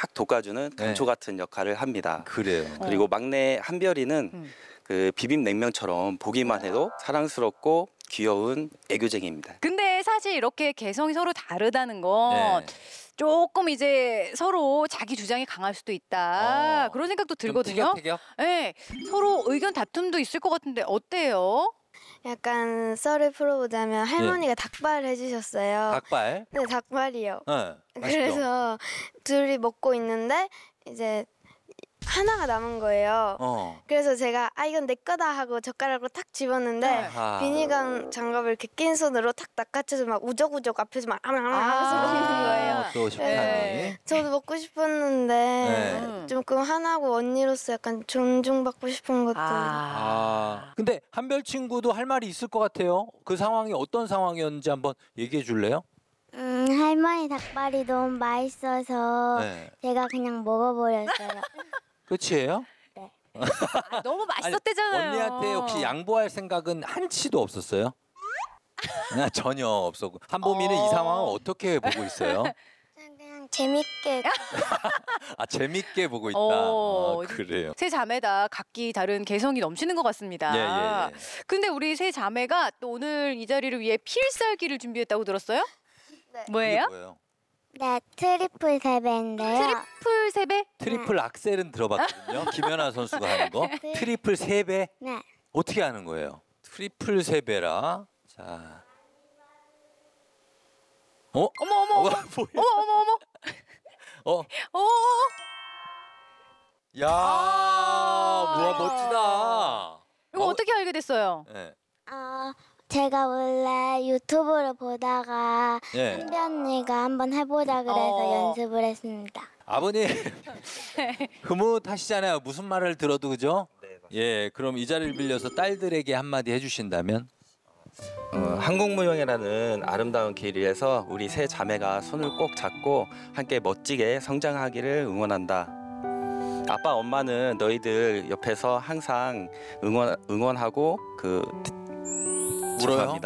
착 돋궈주는 감초 같은 역할을 합니다. 그래요. 그리고 막내 한별이는 그 비빔냉면처럼 보기만 해도 사랑스럽고 귀여운 애교쟁이입니다. 근데 사실 이렇게 개성이 서로 다르다는 건 조금 이제 서로 자기 주장이 강할 수도 있다. 그런 생각도 들거든요. 티격태격? 네, 서로 의견 다툼도 있을 것 같은데 어때요? 약간 썰을 풀어보자면 할머니가 닭발을 해주셨어요. 닭발? 네, 닭발이요. 네. 그래서 둘이 먹고 있는데 이제 하나가 남은 거예요. 그래서 제가 이건 내 거다 하고 젓가락으로 탁 집었는데 비닐감 장갑을 이렇게 낀 손으로 탁 낚아채서 막 우적우적 앞에서 막 하면서 먹는 거예요. 또 식판이. 저도 먹고 싶었는데 조금 하나고 언니로서 약간 존중받고 싶은 것들. 근데 한별 친구도 할 말이 있을 것 같아요. 그 상황이 어떤 상황이었는지 한번 얘기해 줄래요? 할머니 닭발이 너무 맛있어서 제가 그냥 먹어버렸어요. 끝이에요? 네. 너무 맛있었대잖아요. 언니한테 혹시 양보할 생각은 한치도 없었어요? 전혀 없었고. 한보미는 이 상황을 어떻게 보고 있어요? 그냥 재밌게. 재밌게 보고 있다. 그래요. 세 자매다 각기 다른 개성이 넘치는 것 같습니다. 근데 우리 세 자매가 또 오늘 이 자리를 위해 필살기를 준비했다고 들었어요? 네. 뭐예요? 네, 트리플 세배인데요. 트리플 세배? 트리플 악셀은 들어봤거든요. 김연아 선수가 하는 거. 트리플 세배? 네. 어떻게 하는 거예요? 트리플 세배라. 자. 어머. 뭐야? 야, 뭐야 멋지다. 이거 어떻게 알게 됐어요? 제가 원래 유튜브를 보다가 한비 언니가 한번 해보자 그래서 연습을 했습니다. 아버님 흐뭇하시잖아요. 무슨 말을 들어도 그죠? 네, 그럼 이 자리를 빌려서 딸들에게 한마디 해주신다면? 한국무용이라는 아름다운 길 위에서 우리 세 자매가 손을 꼭 잡고 함께 멋지게 성장하기를 응원한다. 아빠 엄마는 너희들 옆에서 항상 응원하고 울어요?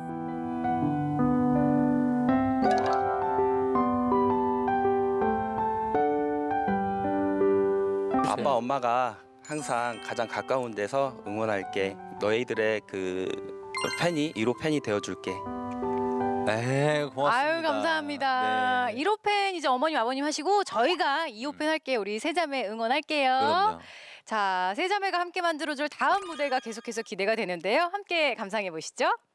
아빠 엄마가 항상 가장 가까운 데서 응원할게. 너희들의 팬이 1호 팬이 되어줄게. 네, 고맙습니다. 아유 감사합니다. 1호 팬 이제 어머님 아버님 하시고 저희가 2호 팬 할게요. 우리 세 자매 응원할게요. 그럼요. 자, 세 자매가 함께 만들어줄 다음 무대가 계속해서 기대가 되는데요. 함께 감상해 보시죠.